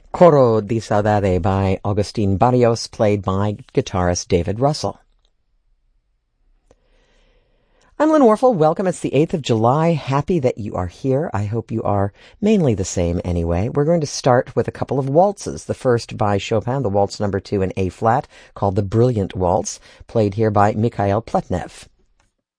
Coro di Saudade by Agustin Barrios, played by guitarist David Russell. I'm Lynn Warfel. Welcome. It's the 8th of July. Happy that you are here. I hope you are mainly the same anyway. We're going to start with a couple of waltzes. The first by Chopin, the waltz number 2 in A-flat, called the Brilliant Waltz, played here by Mikhail Pletnev.